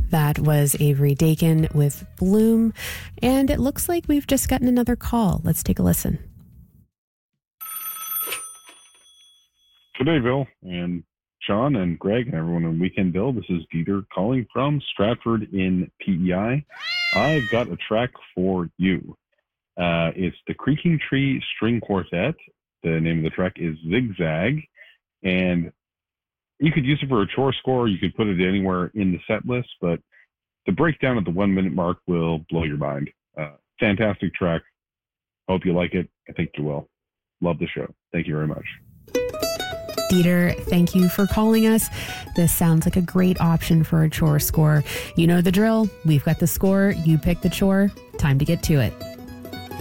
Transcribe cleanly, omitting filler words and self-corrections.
That was Avery Dakin with Bloom. And it looks like we've just gotten another call. Let's take a listen. Good day, Bill and Sean and Greg and everyone in Weekend Bill. This is Dieter calling from Stratford in PEI. I've got a track for you. It's the Creaking Tree String Quartet. The name of the track is Zigzag. And you could use it for a chore score. You could put it anywhere in the set list, but the breakdown at the 1 minute mark will blow your mind. Fantastic track. Hope you like it. I think you will. Love the show. Thank you very much. Dieter, thank you for calling us. This sounds like a great option for a chore score. You know the drill. We've got the score. You pick the chore. Time to get to it.